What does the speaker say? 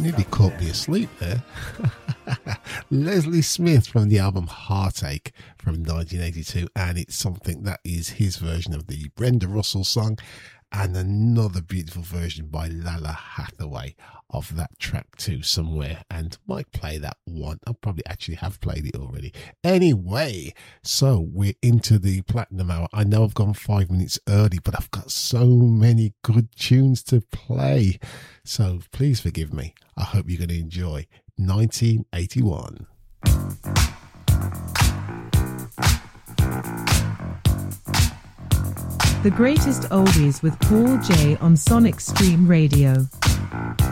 Nearly caught me asleep there. Leslie Smith from the album Heartache from 1982, and it's something that is his version of the Brenda Russell song, and another beautiful version by Lala Hathaway of that track too somewhere, and might play that one. I probably actually have played it already. Anyway, so we're into the Platinum Hour. I know I've gone 5 minutes early, but I've got so many good tunes to play, so please forgive me. I hope you're going to enjoy 1981. The greatest oldies with Paul J on Sonic Stream Radio.